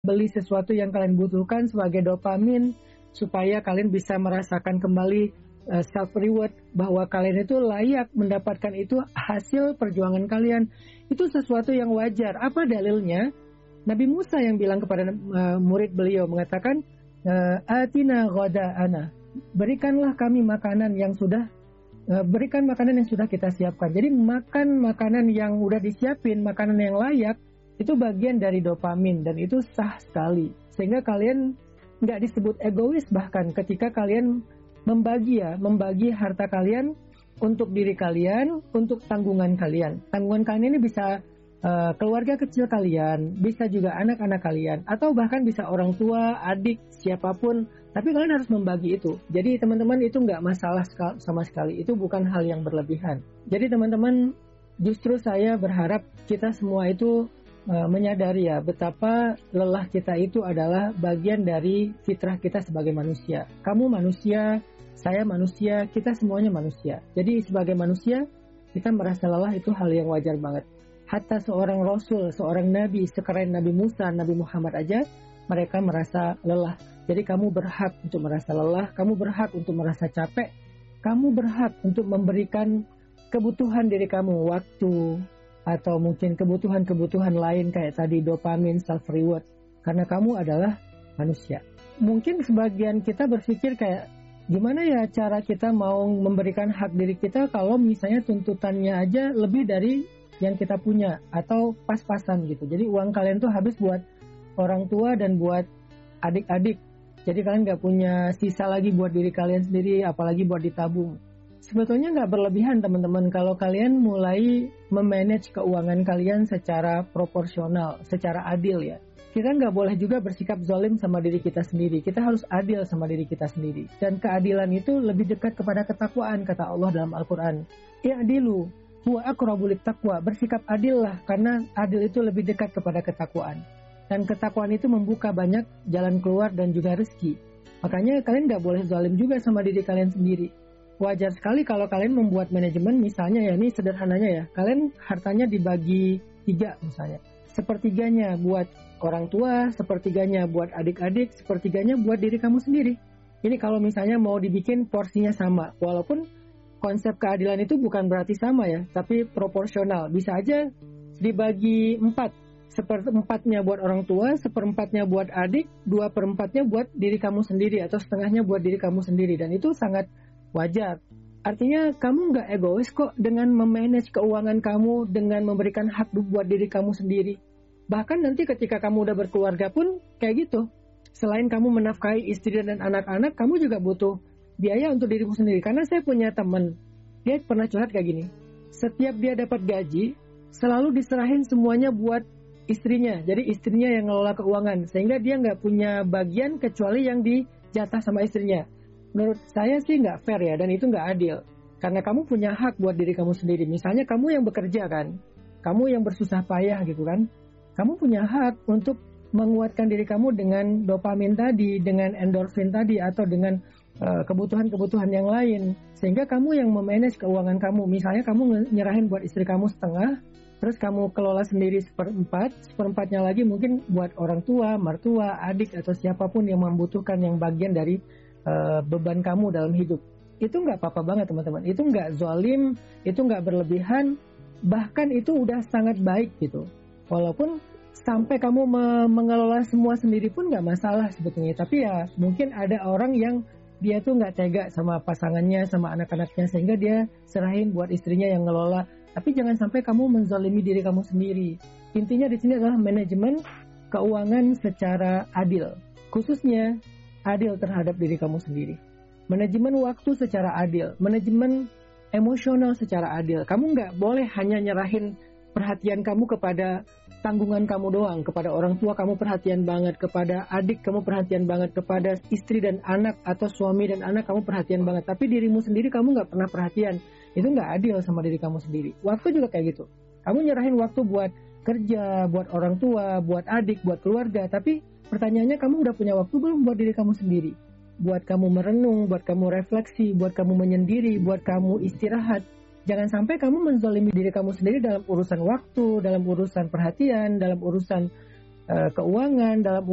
beli sesuatu yang kalian butuhkan sebagai dopamin supaya kalian bisa merasakan kembali self reward, bahwa kalian itu layak mendapatkan itu hasil perjuangan kalian. Itu sesuatu yang wajar. Apa dalilnya? Nabi Musa yang bilang kepada murid beliau mengatakan, atina ghada'ana, berikanlah kami makanan yang sudah kita siapkan. Jadi makan makanan yang udah disiapin, makanan yang layak, itu bagian dari dopamin dan itu sah sekali. Sehingga kalian nggak disebut egois bahkan ketika kalian membagi harta kalian untuk diri kalian, untuk tanggungan kalian. Tanggungan kalian ini bisa keluarga kecil kalian, bisa juga anak-anak kalian, atau bahkan bisa orang tua, adik, siapapun. Tapi kalian harus membagi itu. Jadi teman-teman, itu nggak masalah sama sekali. Itu bukan hal yang berlebihan. Jadi teman-teman, justru saya berharap kita semua itu menyadari ya betapa lelah kita itu adalah bagian dari fitrah kita sebagai manusia. Kamu manusia, saya manusia, kita semuanya manusia. Jadi sebagai manusia, kita merasa lelah itu hal yang wajar banget. Hatta seorang Rasul, seorang Nabi, sekeren Nabi Musa, Nabi Muhammad aja, mereka merasa lelah. Jadi kamu berhak untuk merasa lelah, kamu berhak untuk merasa capek, kamu berhak untuk memberikan kebutuhan diri kamu, waktu, atau mungkin kebutuhan-kebutuhan lain kayak tadi dopamin, self-reward. Karena kamu adalah manusia. Mungkin sebagian kita berpikir kayak, gimana ya cara kita mau memberikan hak diri kita kalau misalnya tuntutannya aja lebih dari yang kita punya atau pas-pasan gitu. Jadi uang kalian tuh habis buat orang tua dan buat adik-adik. Jadi kalian nggak punya sisa lagi buat diri kalian sendiri, apalagi buat ditabung. Sebetulnya nggak berlebihan teman-teman kalau kalian mulai memanage keuangan kalian secara proporsional, secara adil ya. Kita nggak boleh juga bersikap zalim sama diri kita sendiri. Kita harus adil sama diri kita sendiri. Dan keadilan itu lebih dekat kepada ketakwaan, kata Allah dalam Al-Quran. I'dilu huwa aqrabu littaqwa, bersikap adil lah, karena adil itu lebih dekat kepada ketakwaan. Dan ketakwaan itu membuka banyak jalan keluar dan juga rezeki. Makanya kalian nggak boleh zalim juga sama diri kalian sendiri. Wajar sekali kalau kalian membuat manajemen, misalnya ya, ini sederhananya ya, kalian hartanya dibagi 3 misalnya. Sepertiganya buat orang tua, sepertiganya buat adik-adik, sepertiganya buat diri kamu sendiri. Ini kalau misalnya mau dibikin porsinya sama, walaupun konsep keadilan itu bukan berarti sama ya, tapi proporsional. Bisa aja dibagi 4. 1/4-nya buat orang tua, 1/4-nya buat adik, 2/4-nya buat diri kamu sendiri, atau setengahnya buat diri kamu sendiri. Dan itu sangat wajar. Artinya kamu nggak egois kok dengan memanage keuangan kamu, dengan memberikan hak buat diri kamu sendiri. Bahkan nanti ketika kamu udah berkeluarga pun kayak gitu. Selain kamu menafkahi istri dan anak-anak, kamu juga butuh biaya untuk dirimu sendiri. Karena saya punya teman, dia pernah curhat kayak gini. Setiap dia dapat gaji, selalu diserahin semuanya buat istrinya. Jadi istrinya yang ngelola keuangan, sehingga dia nggak punya bagian kecuali yang dijatah sama istrinya. Menurut saya sih nggak fair ya, dan itu nggak adil. Karena kamu punya hak buat diri kamu sendiri. Misalnya kamu yang bekerja kan, kamu yang bersusah payah gitu kan, kamu punya hak untuk menguatkan diri kamu dengan dopamin tadi, dengan endorfin tadi, atau dengan kebutuhan-kebutuhan yang lain. Sehingga kamu yang memanage keuangan kamu. Misalnya kamu nyerahin buat istri kamu setengah, terus kamu kelola sendiri 1/4, 1/4-nya lagi mungkin buat orang tua, mertua, adik, atau siapapun yang membutuhkan yang bagian dari beban kamu dalam hidup. Itu nggak apa-apa banget teman-teman. Itu nggak zalim, itu nggak berlebihan, bahkan itu udah sangat baik gitu. Walaupun sampai kamu mengelola semua sendiri pun nggak masalah sebetulnya. Tapi ya mungkin ada orang yang dia tuh nggak tega sama pasangannya, sama anak-anaknya, sehingga dia serahin buat istrinya yang ngelola. Tapi jangan sampai kamu menzalimi diri kamu sendiri. Intinya di sini adalah manajemen keuangan secara adil. Khususnya adil terhadap diri kamu sendiri. Manajemen waktu secara adil. Manajemen emosional secara adil. Kamu nggak boleh hanya nyerahin perhatian kamu kepada tanggungan kamu doang. Kepada orang tua kamu perhatian banget. Kepada adik kamu perhatian banget. Kepada istri dan anak atau suami dan anak kamu perhatian banget. Tapi dirimu sendiri kamu nggak pernah perhatian. Itu nggak adil sama diri kamu sendiri. Waktu juga kayak gitu. Kamu nyerahin waktu buat kerja, buat orang tua, buat adik, buat keluarga. Tapi pertanyaannya, kamu udah punya waktu belum buat diri kamu sendiri? Buat kamu merenung, buat kamu refleksi, buat kamu menyendiri, buat kamu istirahat. Jangan sampai kamu menzalimi diri kamu sendiri dalam urusan waktu, dalam urusan perhatian, dalam urusan keuangan, dalam